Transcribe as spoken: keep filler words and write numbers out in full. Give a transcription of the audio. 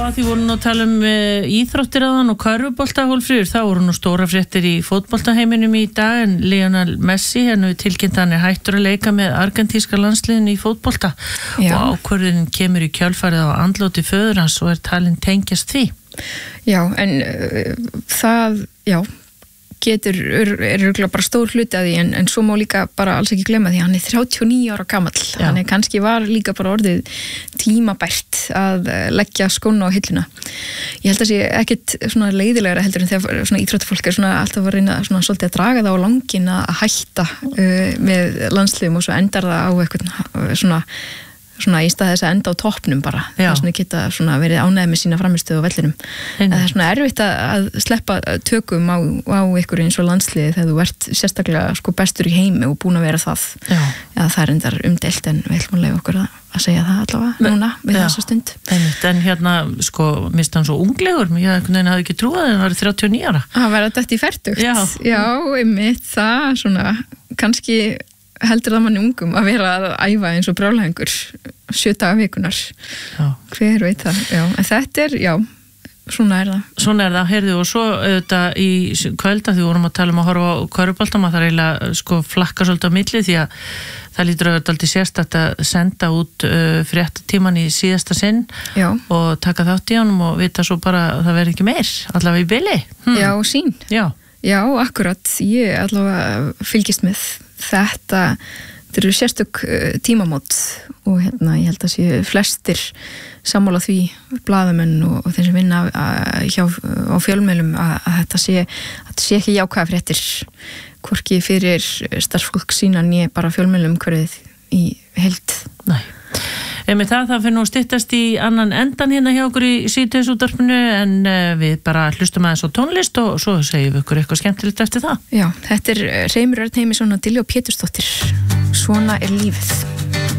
því voru nú að tala um uh, íþróttir áðan og körfubolta Hólmfríður, þá voru nú stóra fréttir í fótboltaheiminum í dag en Lionel Messi, hennu tilkynnt hann er hættur að leika með argentíska landsliðinu í fótbolta Já. og ákvörðunin kemur í kjölfarið á andláti föður hans og er talin tengjast því. Já, en uh, það, já, getur, er, er örugglega bara stór hluti að því en, en svo má líka bara alls ekki glemma því hann er þrjátíu og níu ára gamall, hann er kannski var líka bara orðið tímabært að leggja skóna á hilluna. Ég held að sé ekkit svona leiðilegra heldur en þegar svona íþróttafólk er svona alltaf að reyna svona svolítið að draga það á langinn að hætta uh, með landsliðum og svo endar það á eitthvað svona svona í stað þess að enda á toppnum bara það er svona geta svona verið ánægð með sína framistöðu á vellinum. En það er svona erfitt að sleppa tökum á, á ykkur eins og landsliði þegar þú ert sérstaklega sko bestur í heimi og búin að vera það. Já. Já, það er endar umdeilt en við ætlum að leyfa okkur að, að segja það allavega núna við þessa stund. Einmitt, en hérna sko mist hann svo unglegur, ég hafði ekki trúið að hann var þrjátíu og níu ára. Að vera þetta í fertugt. Já. Já, einmitt það svona kannski heldur það manni ungum að vera að æfa eins og brjálæðingur sjö daga vikunar. Já. Hver veit það, já. En þetta er, já, svona er það. Svona er það, heyrðu, og svo auðvitað í kvölda því vorum að tala um að horfa á körfubolta, maður þarf eiginlega sko flakka svolítið á milli því að það lítur auðvitað aldrei sérstakt að senda út uh, fréttatíman í síðasta sinn já. Og taka þátt í honum og vita svo bara að það verði ekki meir, allavega í bili. Hm. Já, sín. Já. Já, akkurat, ég allavega fylgist með þetta, þetta eru sérstök tímamót og hérna ég held að séu flestir sammála því blaðamenn og, og þeir sem vinna hjá, á fjölmiðlum að, að þetta sé, að þetta sé ekki jákvæða fréttir hvorki fyrir starfsfólk sína né bara fjölmiðlum hverfið í heild. Nei. Með það, það fyrir nú að styttast í annan endan hérna hjá okkur í síðdegisútvarpinu en við bara hlustum aðeins á tónlist og svo segjum við ykkur eitthvað skemmtilegt eftir það. Já, þetta er Reimur Örn Heimisson og Diljá Pétursdóttir. Svona er lífið.